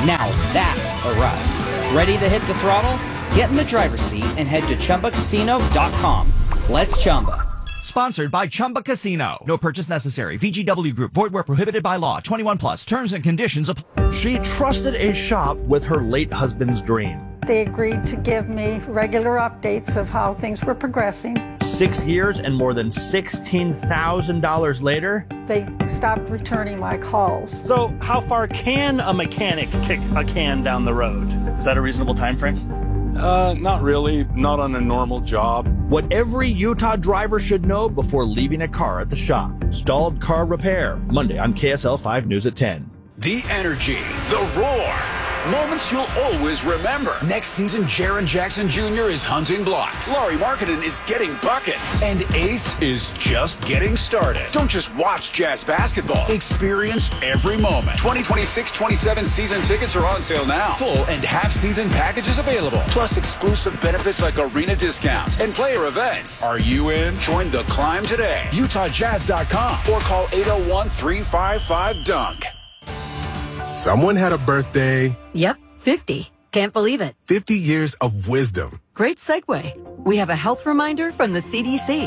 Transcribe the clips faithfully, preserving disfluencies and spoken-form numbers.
Now that's a ride. Ready to hit the throttle? Get in the driver's seat and head to Chumba Casino dot com. Let's Chumba. Sponsored by Chumba Casino. No purchase necessary. V G W Group. Void where prohibited by law. twenty-one plus. Terms and conditions apply. She trusted a shop with her late husband's dream. They agreed to give me regular updates of how things were progressing. Six years and more than sixteen thousand dollars later, they stopped returning my calls. So how far can a mechanic kick a can down the road? Is that a reasonable time frame? Uh, not really. Not on a normal job. What every Utah driver should know before leaving a car at the shop. Stalled car repair. Monday on K S L five News at ten. The energy, the roar. Moments you'll always remember. Next season, Jaren Jackson Junior is hunting blocks. Laurie Markkinen is getting buckets. And Ace is just getting started. Don't just watch Jazz basketball. Experience every moment. twenty twenty-six twenty-seven season tickets are on sale now. Full and half-season packages available. Plus exclusive benefits like arena discounts and player events. Are you in? Join the climb today. Utah Jazz dot com or call eight oh one, three five five, dunk. Someone had a birthday. Yep, fifty. Can't believe it. fifty years of wisdom. Great segue. We have a health reminder from the C D C.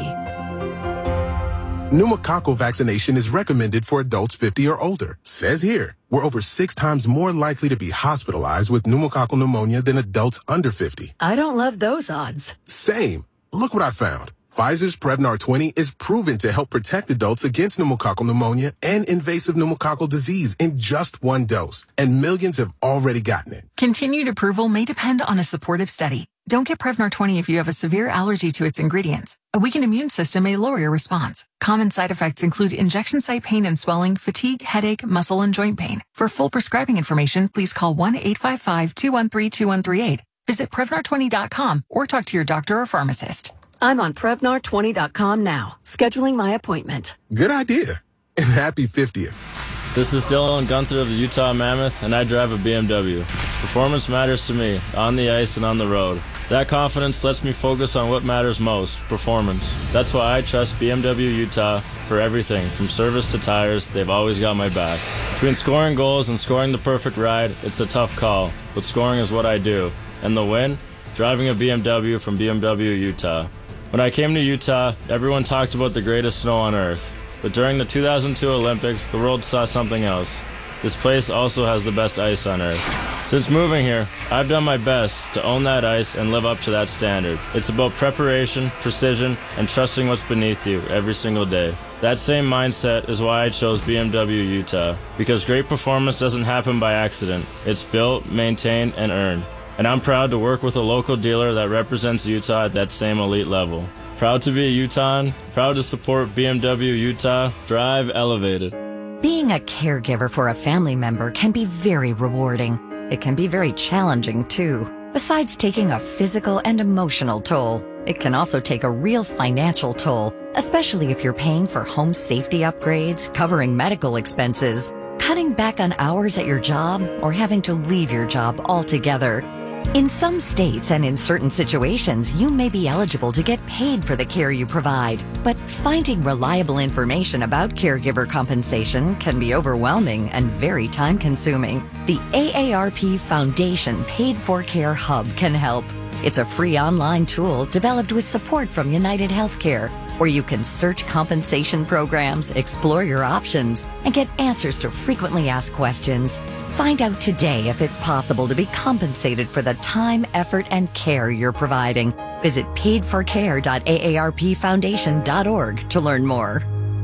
Pneumococcal vaccination is recommended for adults fifty or older. Says here, we're over six times more likely to be hospitalized with pneumococcal pneumonia than adults under fifty. I don't love those odds. Same. Look what I found. Pfizer's Prevnar twenty is proven to help protect adults against pneumococcal pneumonia and invasive pneumococcal disease in just one dose, and millions have already gotten it. Continued approval may depend on a supportive study. Don't get Prevnar twenty if you have a severe allergy to its ingredients. A weakened immune system may lower your response. Common side effects include injection site pain and swelling, fatigue, headache, muscle, and joint pain. For full prescribing information, please call one eight five five, two one three, two one three eight. Visit Prevnar twenty dot com or talk to your doctor or pharmacist. I'm on Prevnar twenty dot com now, scheduling my appointment. Good idea. And happy fiftieth. This is Dylan Gunther of the Utah Mammoth, and I drive a B M W. Performance matters to me, on the ice and on the road. That confidence lets me focus on what matters most, performance. That's why I trust B M W Utah for everything, from service to tires. They've always got my back. Between scoring goals and scoring the perfect ride, it's a tough call, but scoring is what I do. And the win? Driving a B M W from B M W Utah. When I came to Utah, everyone talked about the greatest snow on earth. But during the two thousand two Olympics, the world saw something else. This place also has the best ice on earth. Since moving here, I've done my best to own that ice and live up to that standard. It's about preparation, precision, and trusting what's beneath you every single day. That same mindset is why I chose B M W Utah, because great performance doesn't happen by accident. It's built, maintained, and earned. And I'm proud to work with a local dealer that represents Utah at that same elite level. Proud to be a Utahn, proud to support B M W Utah. Drive elevated. Being a caregiver for a family member can be very rewarding. It can be very challenging, too. Besides taking a physical and emotional toll, it can also take a real financial toll, especially if you're paying for home safety upgrades, covering medical expenses, cutting back on hours at your job, or having to leave your job altogether. In some states and in certain situations, you may be eligible to get paid for the care you provide, but finding reliable information about caregiver compensation can be overwhelming and very time-consuming. The A A R P Foundation Paid for Care Hub can help. It's a free online tool developed with support from United Healthcare, where you can search compensation programs, explore your options, and get answers to frequently asked questions. Find out today if it's possible to be compensated for the time, effort, and care you're providing. Visit paid for care dot A A R P foundation dot org to learn more.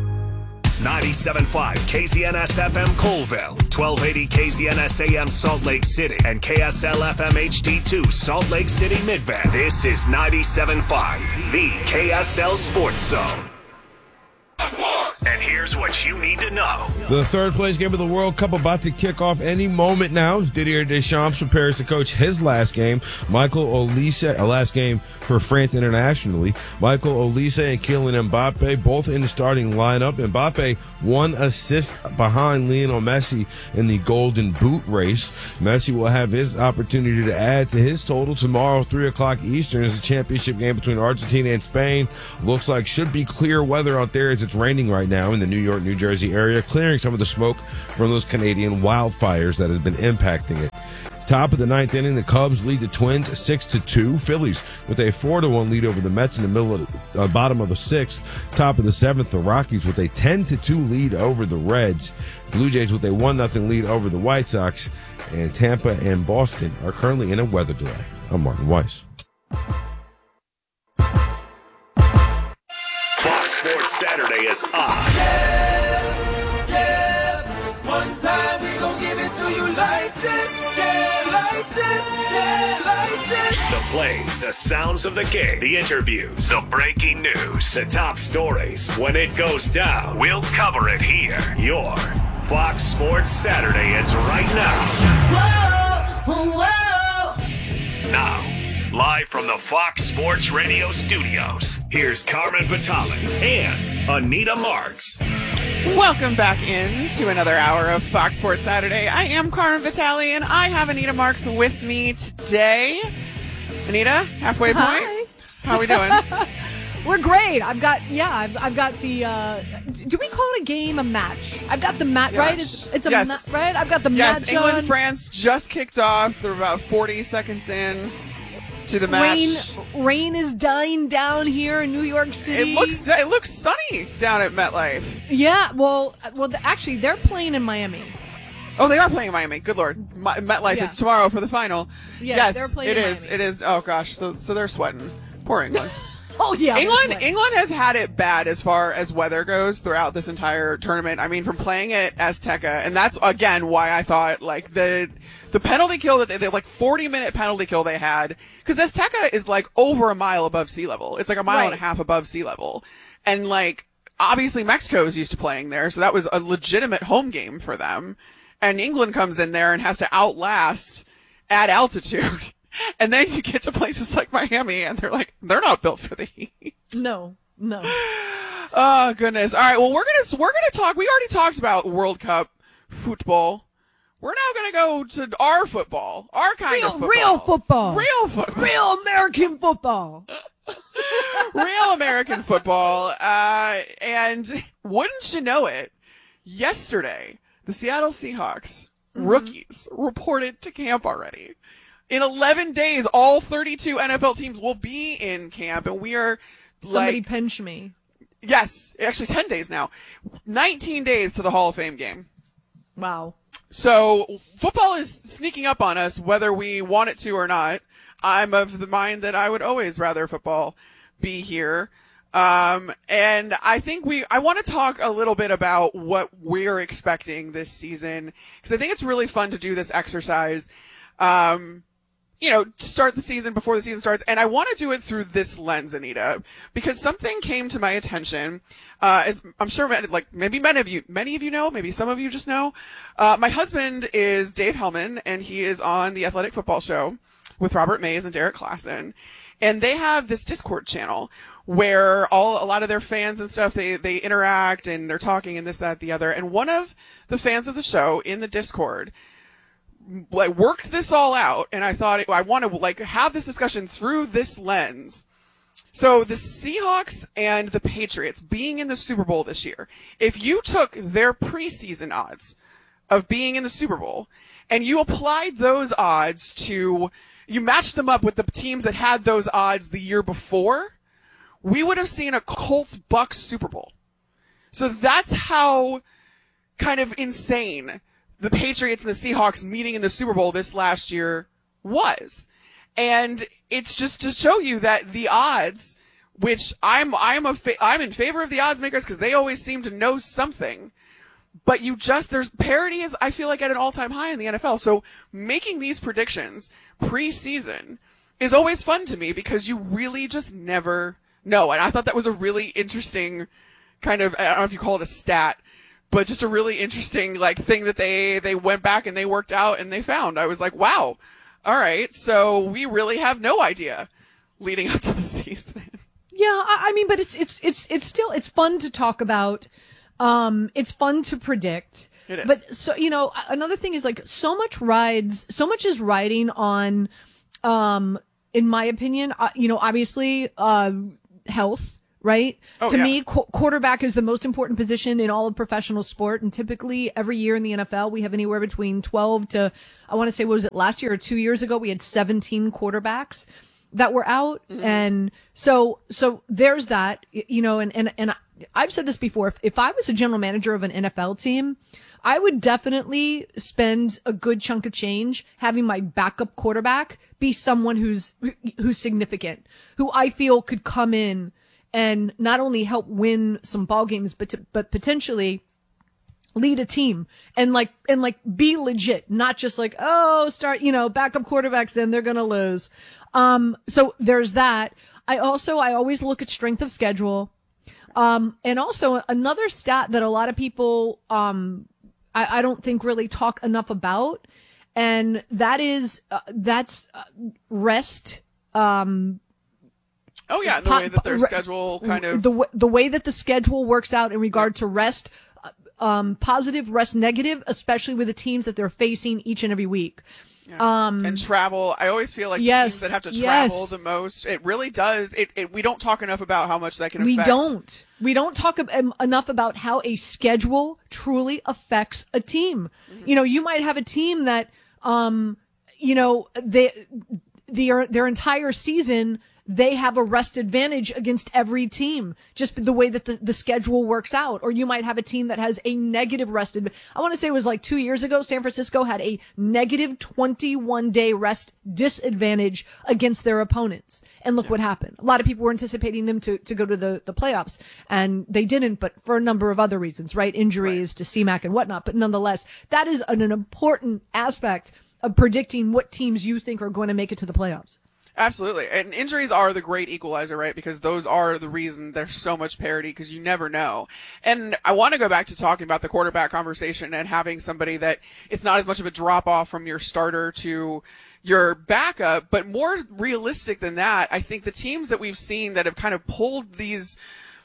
ninety-seven point five K Z N S F M Colville, twelve eighty K Z N S A M Salt Lake City, and K S L F M H D two Salt Lake City Midband. This is ninety-seven point five, the K S L Sports Zone. And here's what you need to know. The third place game of the World Cup about to kick off any moment now as Didier Deschamps prepares to coach his last game. Michael Olise, a last game for France internationally. Michael Olise and Kylian Mbappe both in the starting lineup. Mbappe one assist behind Lionel Messi in the Golden Boot race. Messi will have his opportunity to add to his total tomorrow, three o'clock Eastern, as the championship game between Argentina and Spain. Looks like should be clear weather out there as it's raining right now in the New York, New Jersey area, clearing some of the smoke from those Canadian wildfires that have been impacting it. Top of the ninth inning, the Cubs lead the Twins six to two. Phillies with a four to one lead over the Mets in the middle of the uh, bottom of the sixth. Top of the seventh, the Rockies with a ten to two lead over the Reds. Blue Jays with a one nothing lead over the White Sox. And Tampa and Boston are currently in a weather delay. I'm Martin Weiss. Fox Sports Saturday is on. Yeah, yeah. One time we gon' give it to you like this. Yeah, like this. Yeah, like this. The plays, the sounds of the game, the interviews, the breaking news, the top stories. When it goes down, we'll cover it here. Your Fox Sports Saturday is right now. Whoa, whoa. Now, live from the Fox Sports Radio studios, here's Carmen Vitale and Anita Marks. Welcome back in to another hour of Fox Sports Saturday. I am Carmen Vitale, and I have Anita Marks with me today. Anita, halfway point. Hi. How are we doing? We're great. I've got, yeah, I've, I've got the, uh, do we call it a game, a match? I've got the match, Yes. right? It's, it's a Yes. ma- right? I've got the Yes, match England on. France just kicked off. They're about forty seconds in to the match. Rain, rain is dying down here in New York City. It looks it looks sunny down at MetLife. Yeah, well, well, the, actually, they're playing in Miami. Oh, they are playing in Miami. Good Lord. My, MetLife Yeah. is tomorrow for the final. Yeah, yes, they're playing it in is. Miami. It is. Oh, gosh. So, so they're sweating. Poor England. Oh, yeah. they're England sweating. England has had it bad as far as weather goes throughout this entire tournament. I mean, from playing at Azteca, and that's again why I thought like the the penalty kill that they, the like forty minute penalty kill they had, because Azteca is like over a mile above sea level. It's like a mile Right. and a half above sea level, and like obviously Mexico is used to playing there, so that was a legitimate home game for them. And England comes in there and has to outlast at altitude. And then you get to places like Miami, and they're like, they're not built for the heat. No, no. Oh goodness! All right, well we're gonna we're gonna talk. We already talked about World Cup football. We're now gonna go to our football, our kind Real, of football, real football. real football, Real American football. real American football. Uh, and wouldn't you know it? Yesterday, the Seattle Seahawks Mm-hmm. rookies reported to camp already. In eleven days, all thirty-two N F L teams will be in camp, and we are Somebody like, pinch me. yes, actually ten days now. nineteen days to the Hall of Fame game. Wow. So football is sneaking up on us, whether we want it to or not. I'm of the mind that I would always rather football be here. Um, and I think we, I want to talk a little bit about what we're expecting this season, because I think it's really fun to do this exercise. Um, you know, to start the season before the season starts. And I want to do it through this lens, Anita, because something came to my attention. Uh, as I'm sure, like maybe many of you, many of you know, maybe some of you just know. Uh, my husband is Dave Hellman, and he is on the Athletic Football Show with Robert Mays and Derek Klassen. And they have this Discord channel where all, a lot of their fans and stuff, they, they interact and they're talking and this, that, the other. And one of the fans of the show in the Discord, like, worked this all out, and I thought it, I want to like have this discussion through this lens. So the Seahawks and the Patriots being in the Super Bowl this year, if you took their preseason odds of being in the Super Bowl and you applied those odds to, you matched them up with the teams that had those odds the year before, we would have seen a Colts-Bucks Super Bowl. So that's how kind of insane the Patriots and the Seahawks meeting in the Super Bowl this last year was. And it's just to show you that the odds, which I'm, I'm a, fa- I'm in favor of the odds makers because they always seem to know something, but you just, there's parity is, I feel like, at an all-time high in the N F L. So making these predictions pre-season is always fun to me because you really just never know. And I thought that was a really interesting kind of, I don't know if you call it a stat, but just a really interesting like thing that they, they went back and they worked out and they found. I was like, wow, all right. So we really have no idea leading up to the season. Yeah, I, I mean, but it's, it's, it's, it's still, it's fun to talk about. Um, it's fun to predict. It is. But so, you know, another thing is like so much rides, so much is riding on, um, in my opinion, uh, you know, obviously, um, health, right? Oh, to yeah. me, qu- quarterback is the most important position in all of professional sport. And typically every year in the N F L, we have anywhere between twelve to, I want to say, what was it last year or two years ago? We had seventeen quarterbacks that were out. Mm-hmm. And so, so there's that, you know, and, and, and I've said this before. If, if I was a general manager of an N F L team, I would definitely spend a good chunk of change having my backup quarterback be someone who's, who's significant, who I feel could come in and not only help win some ball games, but, to, but potentially lead a team and like, and like be legit, not just like, oh, start, you know, backup quarterbacks, then they're going to lose. Um, so there's that. I also, I always look at strength of schedule. Um, and also another stat that a lot of people, um, I, I don't think really talk enough about. And that is, uh, that's uh, rest. Um, oh yeah. The po- way that their re- schedule kind of, the, w- the way that the schedule works out in regard to rest, um, positive, rest negative, especially with the teams that they're facing each and every week. Yeah. Um, and travel. I always feel like yes, the teams that have to travel yes. the most, it really does. It, it, we don't talk enough about how much that can we affect. don't. We don't talk um, enough about how a schedule truly affects a team. Mm-hmm. You know, you might have a team that, um, you know, they, their, their entire season, they have a rest advantage against every team, just the way that the, the schedule works out. Or you might have a team that has a negative rest. Ad- I want to say it was like two years ago, San Francisco had a negative twenty-one day rest disadvantage against their opponents. And look what happened. A lot of people were anticipating them to, to go to the, the playoffs, and they didn't, but for a number of other reasons, right? Injuries right. to C-Mac and whatnot. But nonetheless, that is an, an important aspect of predicting what teams you think are going to make it to the playoffs. Absolutely. And injuries are the great equalizer, right? Because those are the reason there's so much parity, because you never know. And I want to go back to talking about the quarterback conversation and having somebody that it's not as much of a drop off from your starter to your backup, but more realistic than that. I think the teams that we've seen that have kind of pulled these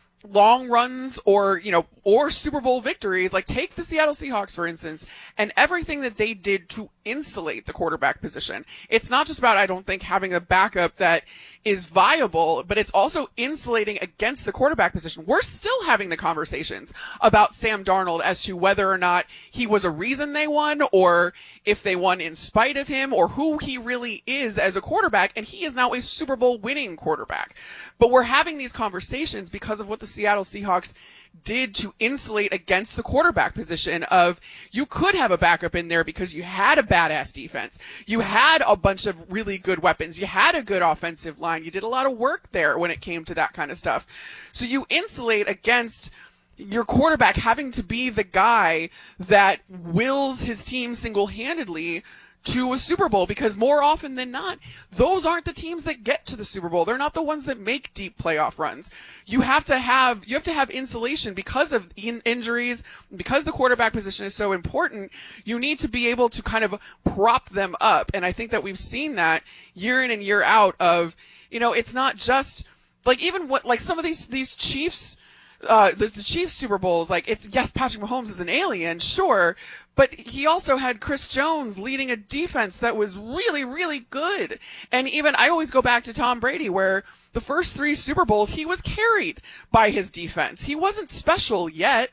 long runs or, you know, or Super Bowl victories, like take the Seattle Seahawks, for instance, and everything that they did to insulate the quarterback position. It's not just about, I don't think, having a backup that is viable, but it's also insulating against the quarterback position. We're still having the conversations about Sam Darnold as to whether or not he was a reason they won, or if they won in spite of him, or who he really is as a quarterback, and he is now a Super Bowl winning quarterback. But we're having these conversations because of what the Seattle Seahawks did to insulate against the quarterback position of, you could have a backup in there because you had a badass defense. You had a bunch of really good weapons. You had a good offensive line. You did a lot of work there when it came to that kind of stuff. So you insulate against your quarterback having to be the guy that wills his team single-handedly to a Super Bowl, because more often than not, those aren't the teams that get to the Super Bowl. They're not the ones that make deep playoff runs. You have to have, you have to have insulation because of in- injuries, because the quarterback position is so important. You need to be able to kind of prop them up. And I think that we've seen that year in and year out of, you know, it's not just like even what, like some of these, these Chiefs, uh, the, the Chiefs Super Bowls, like it's, yes, Patrick Mahomes is an alien, sure, but he also had Chris Jones leading a defense that was really, really good. And even, I always go back to Tom Brady, where the first three Super Bowls, he was carried by his defense. He wasn't special yet.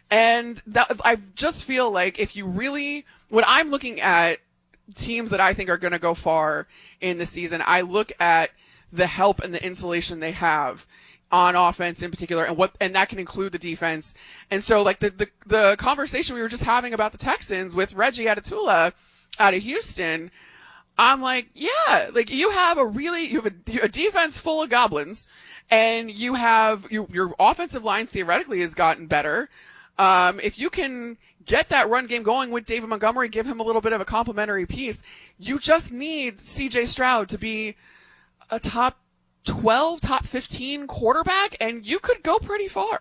And that, I just feel like if you really, when I'm looking at teams that I think are going to go far in the season, I look at the help and the insulation they have on offense in particular, and what, and that can include the defense. And so, like the, the, the conversation we were just having about the Texans with Reggie Atatula out of Houston, I'm like, yeah, like you have a really, you have a, a defense full of goblins, and you have, you, your offensive line theoretically has gotten better. Um, if you can get that run game going with David Montgomery, give him a little bit of a complimentary piece, you just need C J Stroud to be a top twelve, top fifteen quarterback, and you could go pretty far.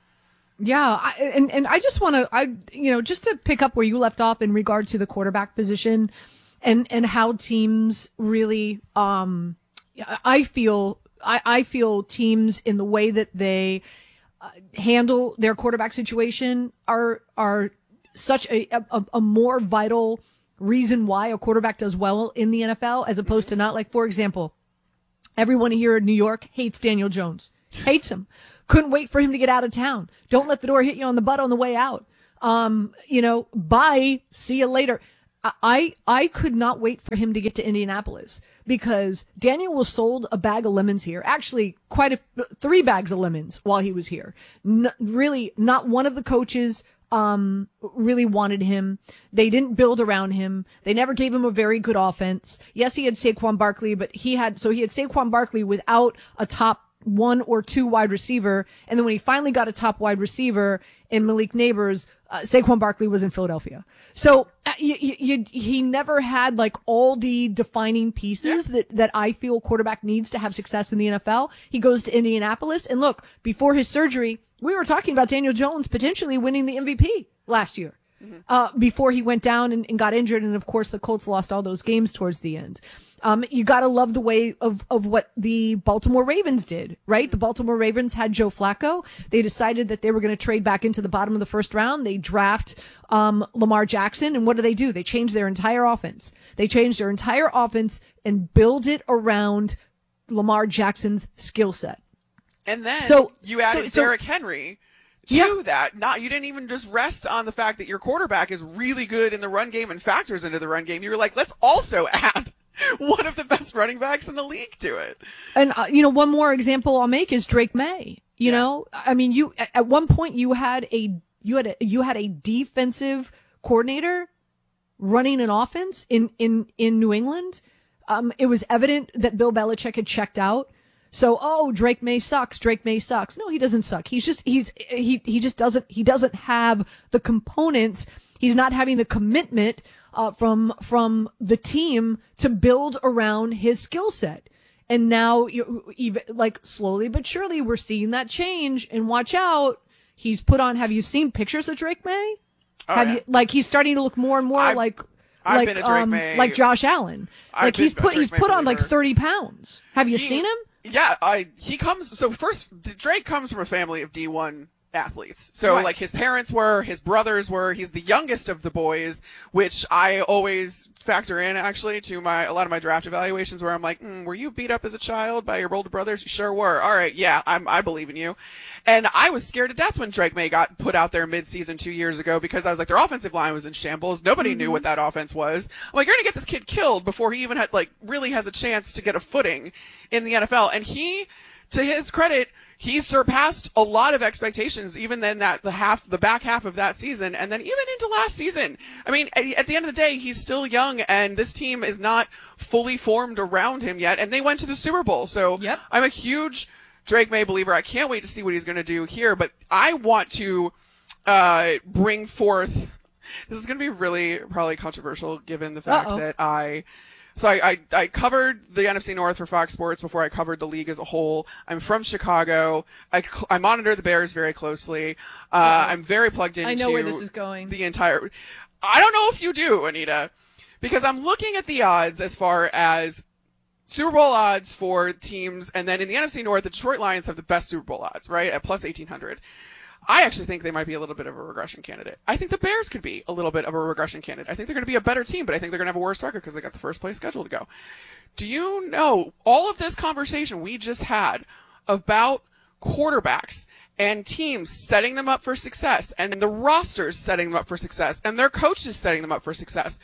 Yeah, I, and and I just want to, I you know, just to pick up where you left off in regard to the quarterback position, and and how teams really, um, I feel, I, I feel teams in the way that they uh, handle their quarterback situation are are such a, a a more vital reason why a quarterback does well in the N F L, as opposed to not, like, for example, everyone here in New York hates Daniel Jones. Hates him. Couldn't wait for him to get out of town. Don't let the door hit you on the butt on the way out. Um, you know, bye. See you later. I, I could not wait for him to get to Indianapolis because Daniel was sold a bag of lemons here. Actually, quite a, three bags of lemons while he was here. N- really, not one of the coaches, um, really wanted him. They didn't build around him. They never gave him a very good offense. Yes, he had Saquon Barkley, but he had, so he had Saquon Barkley without a top one or two wide receiver. And then when he finally got a top wide receiver in Malik Neighbors, uh, Saquon Barkley was in Philadelphia. So uh, you, you, he never had like all the defining pieces yeah. that, that I feel quarterback needs to have success in the N F L. He goes to Indianapolis, and look, before his surgery, we were talking about Daniel Jones potentially winning the M V P last year. Mm-hmm. Uh, before he went down and, and got injured. And of course, the Colts lost all those games towards the end. Um, you gotta love the way of, of what the Baltimore Ravens did, right? The Baltimore Ravens had Joe Flacco. They decided that they were going to trade back into the bottom of the first round. They draft, um, Lamar Jackson. And what do they do? They change their entire offense. They change their entire offense and build it around Lamar Jackson's skill set. And then so, you added so, so, Derrick Henry to yeah. that. Not, you didn't even just rest on the fact that your quarterback is really good in the run game and factors into the run game. You were like, let's also add one of the best running backs in the league to it. And, uh, you know, one more example I'll make is Drake May. You yeah. know, I mean, you, at one point you had a, you had a, you had a defensive coordinator running an offense in, in, in New England. Um, it was evident that Bill Belichick had checked out. So, oh, Drake May sucks. Drake May sucks. No, he doesn't suck. He's just, he's, he, he just doesn't, he doesn't have the components. He's not having the commitment, uh, from, from the team to build around his skill set. And now, you, even, like, slowly but surely, we're seeing that change. And watch out. He's put on, have you seen pictures of Drake May? Oh, have yeah. you, like, he's starting to look more and more I've, like, I've like, been a Drake um, May. like Josh Allen. I've Like, he's put, he's May put on believer. like thirty pounds. Have you He- seen him? Yeah, I he comes. So first, Drake comes from a family of D one athletes. So Right. like his parents were, his brothers were. He's the youngest of the boys, which I always factor in actually to my a lot of my draft evaluations where I'm like, mm, were you beat up as a child by your older brothers? You sure were. All right, yeah, I'm I believe in you. And I was scared to death when Drake May got put out there mid-season two years ago because I was like, their offensive line was in shambles. Nobody mm-hmm. knew what that offense was. I'm like, you're gonna get this kid killed before he even had like really has a chance to get a footing in the N F L. And he, to his credit, he surpassed a lot of expectations, even then that the half, the back half of that season, and then even into last season. I mean, at the end of the day, he's still young, and this team is not fully formed around him yet, and they went to the Super Bowl. So yep. I'm a huge Drake May believer. I can't wait to see what he's going to do here, but I want to uh, bring forth. This is going to be really probably controversial, given the fact Uh-oh. that I. So I, I, I covered the N F C North for Fox Sports before I covered the league as a whole. I'm from Chicago. I, I monitor the Bears very closely. Uh, I'm very plugged into I know where this is going. the entire. I don't know if you do, Anita, because I'm looking at the odds as far as Super Bowl odds for teams, and then in the N F C North, the Detroit Lions have the best Super Bowl odds, right, at plus eighteen hundred. I actually think they might be a little bit of a regression candidate. I think the Bears could be a little bit of a regression candidate. I think they're going to be a better team, but I think they're going to have a worse record because they got the first place schedule to go. Do you know all of this conversation we just had about quarterbacks and teams setting them up for success and the rosters setting them up for success and their coaches setting them up for success?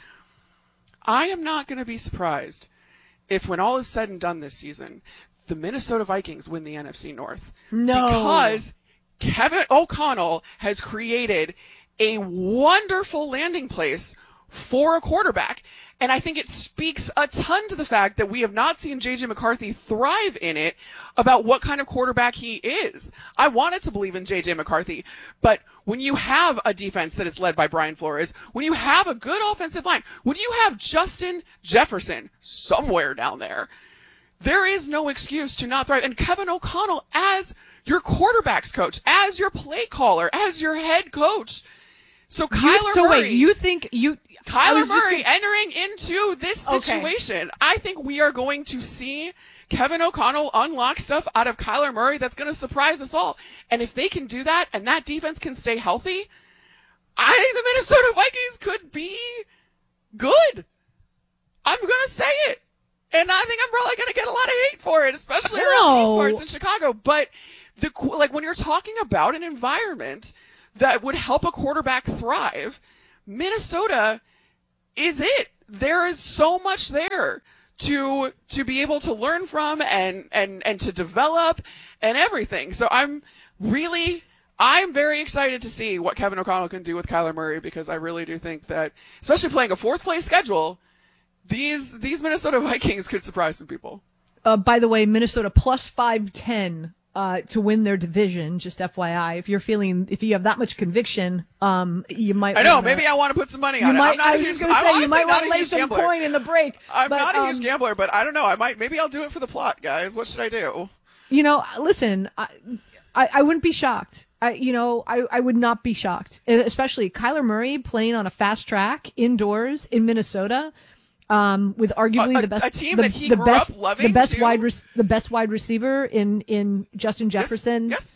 I am not going to be surprised if when all is said and done this season, the Minnesota Vikings win the N F C North. No. Because Kevin O'Connell has created a wonderful landing place for a quarterback. And I think it speaks a ton to the fact that we have not seen J J McCarthy thrive in it about what kind of quarterback he is. I wanted to believe in J J McCarthy, but when you have a defense that is led by Brian Flores, when you have a good offensive line, when you have Justin Jefferson somewhere down there, there is no excuse to not thrive. And Kevin O'Connell as your quarterback's coach, as your play caller, as your head coach. So Kyler you, so Murray. wait, you think you Kyler Murray gonna... entering into this situation. Okay. I think we are going to see Kevin O'Connell unlock stuff out of Kyler Murray that's going to surprise us all. And if they can do that and that defense can stay healthy, I think the Minnesota Vikings could be good. I'm going to say it. And I think I'm probably going to get a lot of hate for it, especially around these parts in Chicago. But the like when you're talking about an environment that would help a quarterback thrive, Minnesota is it. There is so much there to to be able to learn from and and and to develop and everything. So I'm really I'm very excited to see what Kevin O'Connell can do with Kyler Murray, because I really do think that, especially playing a fourth place schedule, these these Minnesota Vikings could surprise some people. Uh, by the way, Minnesota plus five ten uh, to win their division. Just F Y I, if you're feeling, if you have that much conviction, um, you might. I know. wanna, maybe I want to put some money you on might, it. I'm not I a was huge, just going to I'm say you honestly might not want a to lay huge some gambler. coin in the break. I'm but, not a um, huge gambler, but I don't know. I might. Maybe I'll do it for the plot, guys. What should I do? You know, listen, I, I, I wouldn't be shocked. I, you know, I, I would not be shocked, especially Kyler Murray playing on a fast track indoors in Minnesota, um, with arguably A- the best, a team the, that he the grew best, up loving, the best too? wide, re- the best wide receiver in, in Justin Jefferson. Yes.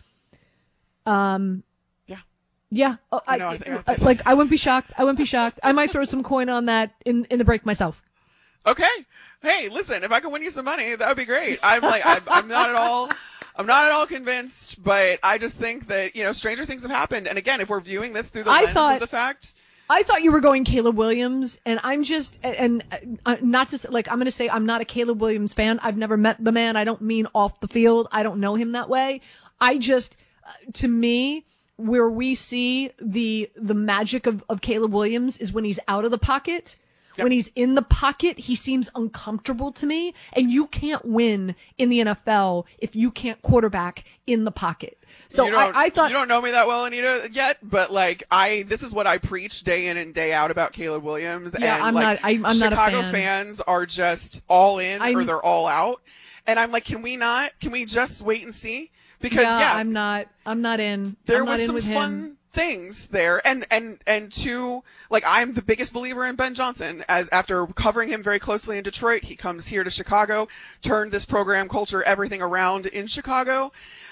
Um, yeah. Yeah. Oh, I, know, I think- I- like, I wouldn't be shocked. I wouldn't be shocked. I might throw some coin on that in, in the break myself. Okay. Hey, listen, if I can win you some money, that would be great. I'm like, I'm, I'm not at all, I'm not at all convinced, but I just think that, you know, stranger things have happened. And again, if we're viewing this through the I lens thought- of the fact, I thought you were going Caleb Williams, and I'm just, and, and uh, not to say, like, I'm going to say I'm not a Caleb Williams fan. I've never met the man. I don't mean off the field. I don't know him that way. I just, uh, to me, where we see the, the magic of, of Caleb Williams is when he's out of the pocket. Yep. When he's in the pocket, he seems uncomfortable to me, and you can't win in the N F L if you can't quarterback in the pocket. So you don't, I, I thought you don't know me that well, Anita, yet, but like I, this is what I preach day in and day out about Caleb Williams. Yeah, and I'm like, not- I- I'm not a Chicago fan. fans are just all in I'm- or they're all out, and I'm like, can we not? Can we just wait and see? Because yeah, yeah, I'm not, I'm not in. there I'm not was in some with fun him. things there, and and and two, like I'm the biggest believer in Ben Johnson. As after covering him very closely in Detroit, he comes here to Chicago, turned this program culture, everything around in Chicago.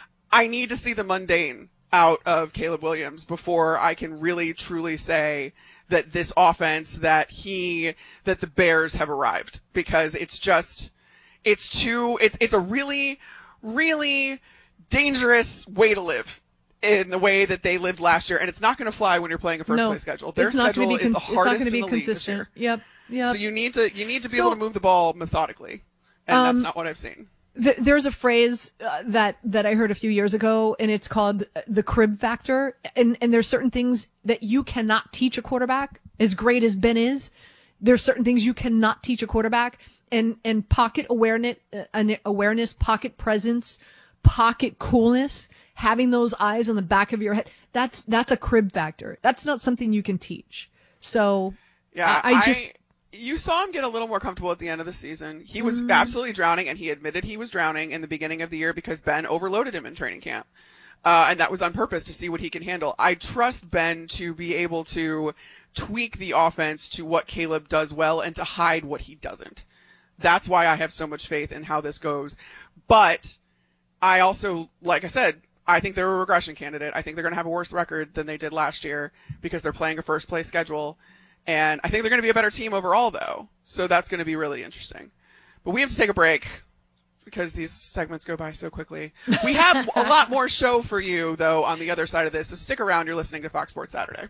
I need to see the mundane out of Caleb Williams before I can really truly say that this offense, that he, that the Bears have arrived, because it's just, it's too, it's it's a really, really dangerous way to live in the way that they lived last year, and it's not going to fly when you're playing a first No, place schedule. Their it's not gonna schedule be is con- the it's not hardest gonna in be the league this year. consistent. Yep, yep. So you need to you need to be So- able to move the ball methodically, and Um, that's not what I've seen. Th- there's a phrase uh, that that I heard a few years ago, and it's called uh, the crib factor. And and there's certain things that you cannot teach a quarterback. As great as Ben is, there's certain things you cannot teach a quarterback. And and pocket awareness, uh, an awareness, pocket presence, pocket coolness, having those eyes on the back of your head. That's that's a crib factor. That's not something you can teach. So Yeah, I, I just. you saw him get a little more comfortable at the end of the season. He was Mm. absolutely drowning, and he admitted he was drowning in the beginning of the year because Ben overloaded him in training camp. Uh, and that was on purpose to see what he can handle. I trust Ben to be able to tweak the offense to what Caleb does well and to hide what he doesn't. That's why I have so much faith in how this goes. But I also, like I said, I think they're a regression candidate. I think they're going to have a worse record than they did last year because they're playing a first place schedule. And I think they're going to be a better team overall, though. So that's going to be really interesting. But we have to take a break because these segments go by so quickly. We have a lot more show for you, though, on the other side of this. So stick around. You're listening to Fox Sports Saturday.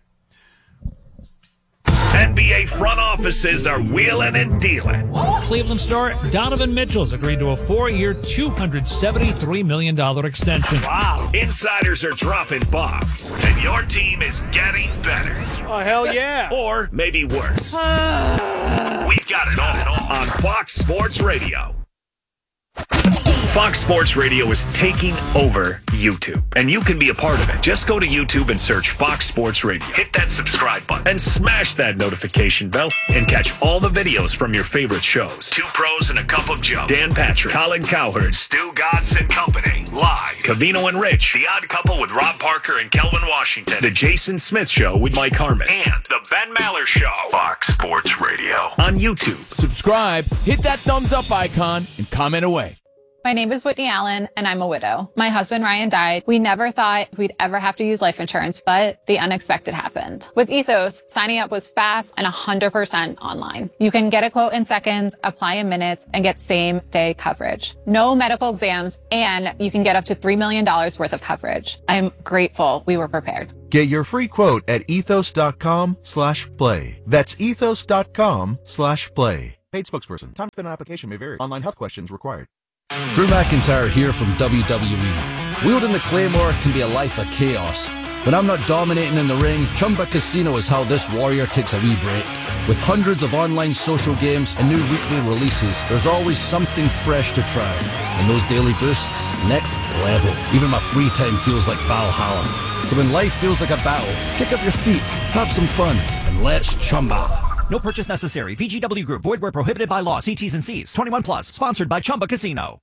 N B A front offices are wheeling and dealing. Cleveland star Donovan Mitchell's agreed to a four-year, two hundred seventy-three million dollars extension. Wow. Insiders are dropping bombs, and your team is getting better. Oh, hell yeah. Or maybe worse. We've got it all on Fox Sports Radio. Fox Sports Radio is taking over YouTube, and you can be a part of it. Just go to YouTube and search Fox Sports Radio. Hit that subscribe button and smash that notification bell and catch all the videos from your favorite shows. Two Pros and a Cup of Joe. Dan Patrick, Colin Cowherd, Stu Godson and Company. Live. Cavino and Rich. The Odd Couple with Rob Parker and Kelvin Washington. The Jason Smith Show with Mike Harmon. And The Ben Maller Show. Fox Sports Radio. On YouTube. Subscribe, hit that thumbs up icon, and comment away. My name is Whitney Allen, and I'm a widow. My husband, Ryan, died. We never thought we'd ever have to use life insurance, but the unexpected happened. With Ethos, signing up was fast and one hundred percent online. You can get a quote in seconds, apply in minutes, and get same-day coverage. No medical exams, and you can get up to three million dollars worth of coverage. I'm grateful we were prepared. Get your free quote at ethos.com slash play. That's ethos.com slash play. Paid spokesperson. Time to spend on application may vary. Online health questions required. Drew McIntyre here from W W E. Wielding the Claymore can be a life of chaos. When I'm not dominating in the ring, Chumba Casino is how this warrior takes a wee break. With hundreds of online social games and new weekly releases, there's always something fresh to try. And those daily boosts, next level. Even my free time feels like Valhalla. So when life feels like a battle, kick up your feet, have some fun, and let's Chumba. No purchase necessary. V G W Group. Void where prohibited by law. See T's and C's. twenty-one plus. Sponsored by Chumba Casino.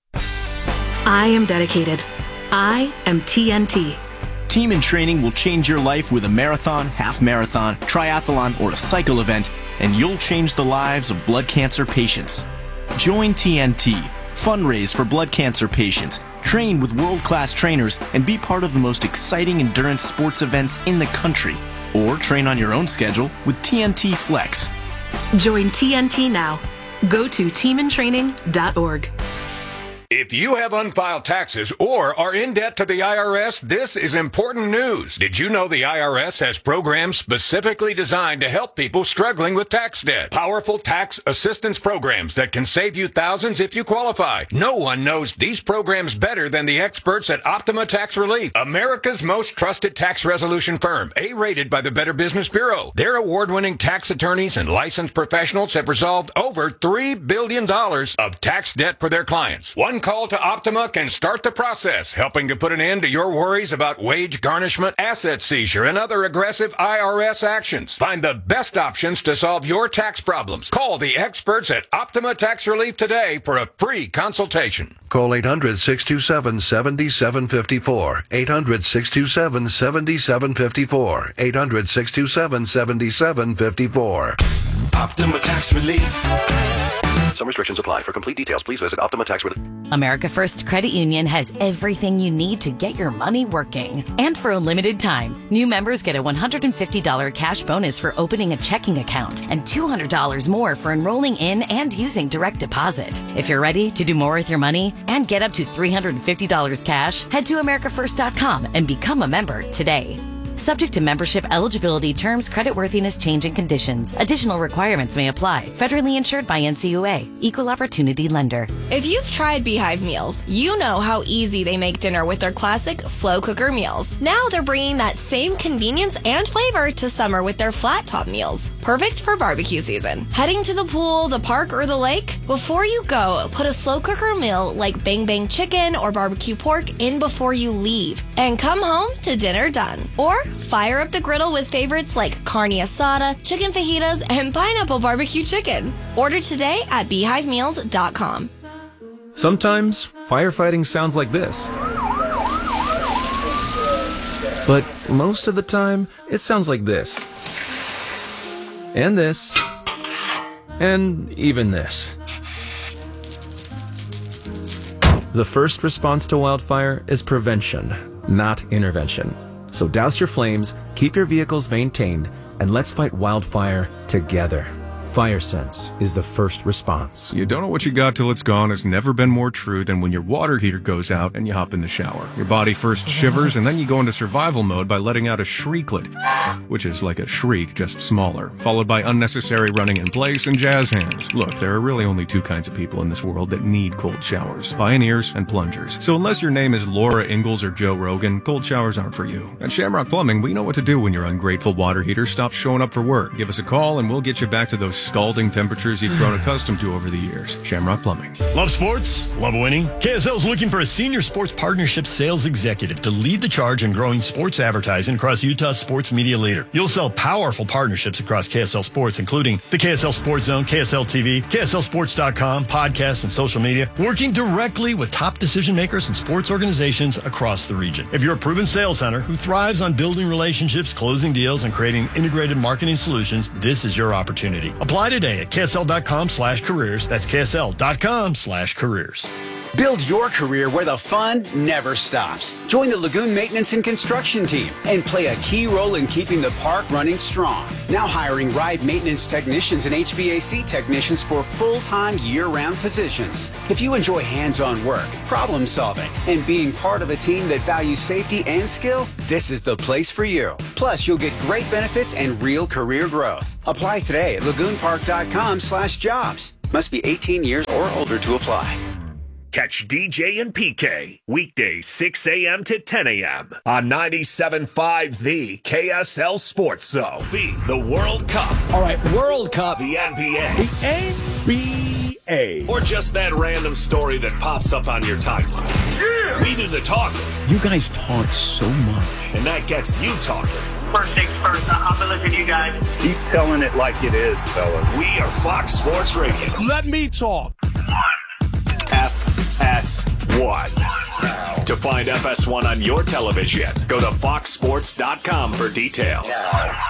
I am dedicated. I am T N T. Team in Training will change your life with a marathon, half marathon, triathlon, or a cycle event, and you'll change the lives of blood cancer patients. Join T N T. Fundraise for blood cancer patients. Train with world-class trainers and be part of the most exciting endurance sports events in the country. Or train on your own schedule with T N T Flex. Join T N T now. Go to team in training dot org. If you have unfiled taxes or are in debt to the I R S, this is important news. Did you know the I R S has programs specifically designed to help people struggling with tax debt? Powerful tax assistance programs that can save you thousands if you qualify. No one knows these programs better than the experts at Optima Tax Relief, America's most trusted tax resolution firm, A-rated by the Better Business Bureau. Their award-winning tax attorneys and licensed professionals have resolved over three billion dollars of tax debt for their clients. One call to Optima can start the process, helping to put an end to your worries about wage garnishment, asset seizure, and other aggressive I R S actions. Find the best options to solve your tax problems. Call the experts at Optima Tax Relief today for a free consultation. Call eight hundred, six two seven, seven seven five four. eight hundred, six two seven, seven seven five four. eight hundred, six two seven, seven seven five four. Optima Tax Relief. Some restrictions apply. For complete details, please visit Optima Tax Relief. America First Credit Union has everything you need to get your money working. And for a limited time, new members get a one hundred fifty dollars cash bonus for opening a checking account and two hundred dollars more for enrolling in and using direct deposit. If you're ready to do more with your money and get up to three hundred fifty dollars cash, head to america first dot com and become a member today. Subject to membership eligibility, terms, creditworthiness, change, and conditions. Additional requirements may apply. Federally insured by N C U A. Equal Opportunity Lender. If you've tried Beehive Meals, you know how easy they make dinner with their classic slow cooker meals. Now they're bringing that same convenience and flavor to summer with their flat top meals. Perfect for barbecue season. Heading to the pool, the park, or the lake? Before you go, put a slow cooker meal like Bang Bang Chicken or barbecue pork in before you leave. And come home to dinner done. Or fire up the griddle with favorites like carne asada, chicken fajitas, and pineapple barbecue chicken. Order today at beehive meals dot com. Sometimes firefighting sounds like this. But most of the time, it sounds like this. And this. And even this. The first response to wildfire is prevention, not intervention. So douse your flames, keep your vehicles maintained, and let's fight wildfire together. FireSense is the first response. You don't know what you got till it's gone has never been more true than when your water heater goes out and you hop in the shower. Your body first shivers and then you go into survival mode by letting out a shrieklet, which is like a shriek, just smaller, followed by unnecessary running in place and jazz hands. Look, there are really only two kinds of people in this world that need cold showers, pioneers and plungers. So unless your name is Laura Ingalls or Joe Rogan, cold showers aren't for you. At Shamrock Plumbing, we know what to do when your ungrateful water heater stops showing up for work. Give us a call and we'll get you back to those scalding temperatures you've grown accustomed to over the years. Shamrock Plumbing. Love sports? Love winning? K S L is looking for a senior sports partnership sales executive to lead the charge in growing sports advertising across Utah's sports media leader. You'll sell powerful partnerships across K S L Sports, including the K S L Sports Zone, K S L T V, K S L Sports dot com, podcasts, and social media, working directly with top decision makers and sports organizations across the region. If you're a proven sales hunter who thrives on building relationships, closing deals, and creating integrated marketing solutions, this is your opportunity. Apply today at K S L dot com slash careers. That's K S L dot com slash careers. Build your career where the fun never stops. Join the Lagoon Maintenance and Construction team and play a key role in keeping the park running strong. Now hiring ride maintenance technicians and H V A C technicians for full-time year-round positions. If you enjoy hands-on work, problem solving, and being part of a team that values safety and skill, this is the place for you. Plus, you'll get great benefits and real career growth. Apply today at lagoonpark.com slash jobs. Must be eighteen years or older to apply. Catch D J and P K weekdays six a.m. to ten a.m. on ninety-seven point five The K S L Sports Zone. B, the World Cup. All right, World Cup. The N B A. The N B A. Or just that random story that pops up on your timeline. Yeah. We do the talking. You guys talk so much. And that gets you talking. First things first, I'm gonna listen to you guys. Keep telling it like it is, fellas. We are Fox Sports Radio. Let me talk. F S one. To find F S one on your television, go to fox sports dot com for details.